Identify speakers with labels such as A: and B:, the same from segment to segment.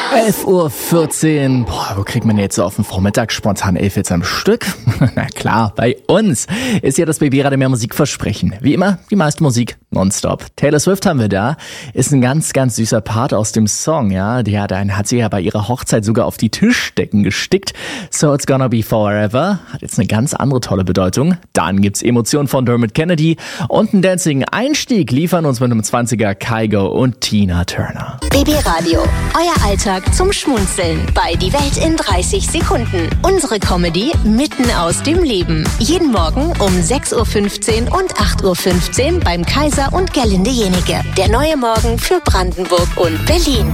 A: 11:14 Uhr. Wo kriegt man jetzt so auf den Vormittag spontan 11 jetzt am Stück? Na klar, bei uns ist ja das BB-Radio mehr Musikversprechen. Wie immer, die meiste Musik nonstop. Taylor Swift haben wir da. Ist ein ganz, ganz süßer Part aus dem Song, ja. Den hat sie ja bei ihrer Hochzeit sogar auf die Tischdecken gestickt. So It's Gonna Be Forever. Hat jetzt eine ganz andere tolle Bedeutung. Dann gibt's Emotionen von Dermot Kennedy. Und einen danzigen Einstieg liefern uns mit einem 20er Kygo und Tina Turner.
B: BB-Radio, euer Alltag zum Schmunzeln bei Die Welt in 30 Sekunden. Unsere Comedy mitten aus dem Leben. Jeden Morgen um 6:15 Uhr und 8:15 Uhr beim Kaiser und Gerlinde Jenike. Der neue Morgen für Brandenburg und Berlin.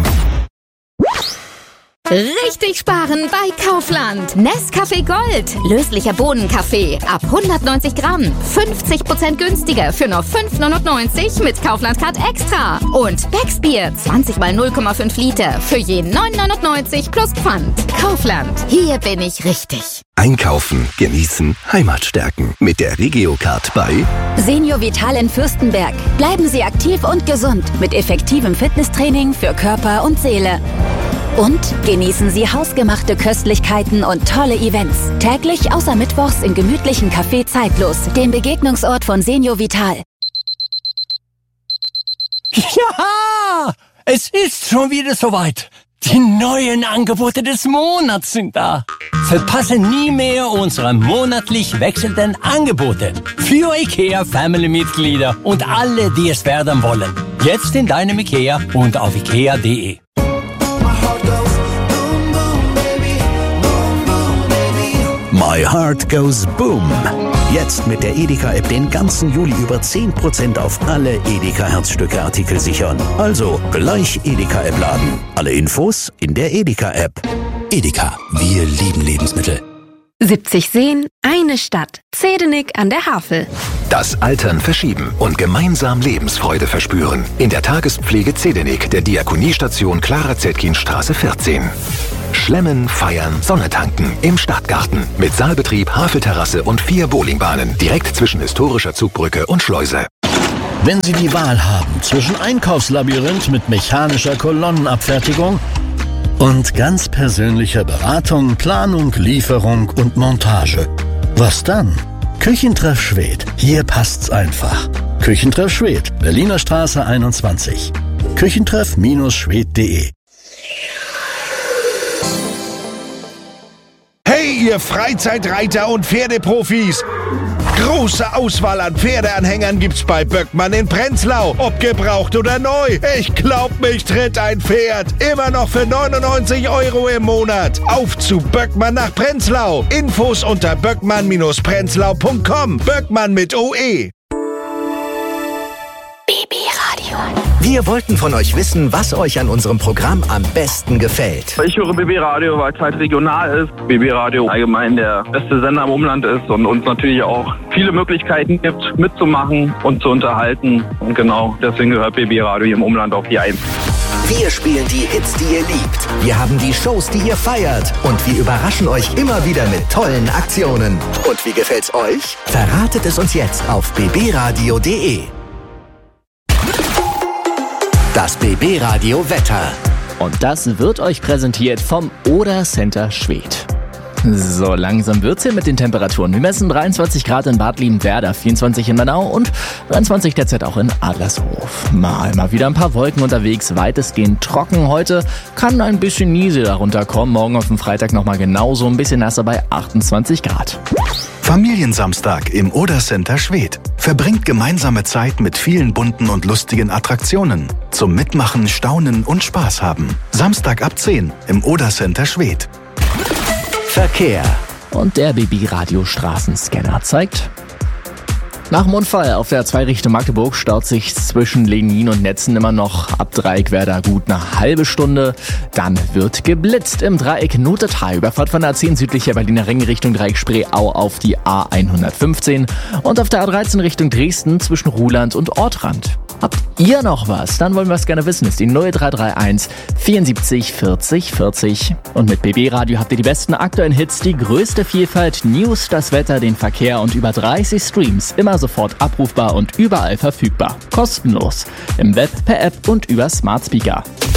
C: Richtig sparen bei Kaufland. Nescafé Gold. Löslicher Bohnenkaffee. Ab 190 Gramm. 50% günstiger für nur 5,99 mit Kaufland-Card Extra. Und Becksbier. 20 mal 0,5 Liter. Für je 9,99 plus Pfand. Kaufland. Hier bin ich richtig.
D: Einkaufen, genießen, Heimat stärken. Mit der Regio-Card bei
E: Senior Vital in Fürstenberg. Bleiben Sie aktiv und gesund mit effektivem Fitnesstraining für Körper und Seele. Und genießen Sie hausgemachte Köstlichkeiten und tolle Events. Täglich außer Mittwochs im gemütlichen Café Zeitlos, dem Begegnungsort von Senior Vital.
F: Ja, es ist schon wieder soweit. Die neuen Angebote des Monats sind da. Verpasse nie mehr unsere monatlich wechselnden Angebote. Für IKEA Family-Mitglieder und alle, die es werden wollen. Jetzt in deinem IKEA und auf ikea.de.
D: My Heart Goes Boom. Jetzt mit der Edeka-App den ganzen Juli über 10% auf alle Edeka-Herzstücke-Artikel sichern. Also gleich Edeka-App laden. Alle Infos in der Edeka-App. Edeka, wir lieben Lebensmittel.
G: 70 Seen, eine Stadt. Zedenik an der Havel.
D: Das Altern verschieben und gemeinsam Lebensfreude verspüren. In der Tagespflege Zedenik der Diakoniestation Clara-Zetkin-Straße 14. Schlemmen, feiern, Sonne tanken im Stadtgarten. Mit Saalbetrieb, Havelterrasse und 4 Bowlingbahnen. Direkt zwischen historischer Zugbrücke und Schleuse.
H: Wenn Sie die Wahl haben zwischen Einkaufslabyrinth mit mechanischer Kolonnenabfertigung und ganz persönlicher Beratung, Planung, Lieferung und Montage, was dann? Küchentreff Schwedt. Hier passt's einfach. Küchentreff Schwedt, Berliner Straße 21. Küchentreff-schwedt.de.
I: Hey, ihr Freizeitreiter und Pferdeprofis! Große Auswahl an Pferdeanhängern gibt's bei Böckmann in Prenzlau. Ob gebraucht oder neu. Ich glaub, mich tritt ein Pferd. Immer noch für 99 € im Monat. Auf zu Böckmann nach Prenzlau. Infos unter böckmann-prenzlau.com. Böckmann mit OE.
B: BB-Radio.
D: Wir wollten von euch wissen, was euch an unserem Programm am besten gefällt.
J: Ich höre BB-Radio, weil es halt regional ist. BB-Radio allgemein der beste Sender im Umland ist und uns natürlich auch viele Möglichkeiten gibt, mitzumachen und zu unterhalten. Und genau, deswegen gehört BB-Radio hier im Umland auf die 1.
D: Wir spielen die Hits, die ihr liebt. Wir haben die Shows, die ihr feiert. Und wir überraschen euch immer wieder mit tollen Aktionen. Und wie gefällt's euch? Verratet es uns jetzt auf bbradio.de. Das BB-Radio Wetter.
A: Und das wird euch präsentiert vom Oder Center Schwedt. So, langsam wird's hier mit den Temperaturen. Wir messen 23 Grad in Bad Liebenwerda, 24 in Mannau und 23 derzeit auch in Adlershof. Mal wieder ein paar Wolken unterwegs, weitestgehend trocken. Heute kann ein bisschen Niesel darunter kommen. Morgen auf dem Freitag nochmal genauso, ein bisschen nasser bei 28 Grad.
D: Familiensamstag im Oder Center Schwedt. Verbringt gemeinsame Zeit mit vielen bunten und lustigen Attraktionen. Zum Mitmachen, Staunen und Spaß haben. Samstag ab 10 im Oder Center Schwedt. Verkehr.
A: Und der BB-Radio-Straßenscanner zeigt: Nach dem Unfall auf der 2 Richtung Magdeburg staut sich zwischen Lenin und Netzen immer noch ab Dreieckwerder gut eine halbe Stunde. Dann wird geblitzt im Dreieck Notetal. Überfahrt von der A10 südlicher Berliner Ring Richtung Dreieck Spreeau auf die A115 und auf der A13 Richtung Dresden zwischen Ruhland und Ortrand. Habt ihr noch was? Dann wollen wir es gerne wissen. Ist die 0331 74 40 40. Und mit BB Radio habt ihr die besten aktuellen Hits, die größte Vielfalt, News, das Wetter, den Verkehr und über 30 Streams. Immer sofort abrufbar und überall verfügbar. Kostenlos. Im Web, per App und über Smart Speaker.